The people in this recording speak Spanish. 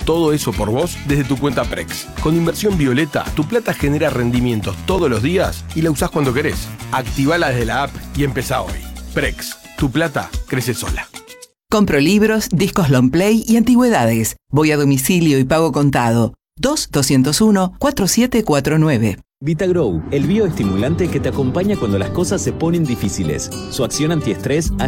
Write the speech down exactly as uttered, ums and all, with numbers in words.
todo eso por vos desde tu cuenta Prex. Con Inversión Violeta, tu plata genera rendimientos todos los días y la usás cuando querés. Activala desde la app y empezá hoy. Prex, tu plata crece sola. Compro libros, discos long play y antigüedades. Voy a domicilio y pago contado. dos dos cero uno cuatro siete cuatro nueve. VitaGrow, el bioestimulante que te acompaña cuando las cosas se ponen difíciles. Su acción antiestrés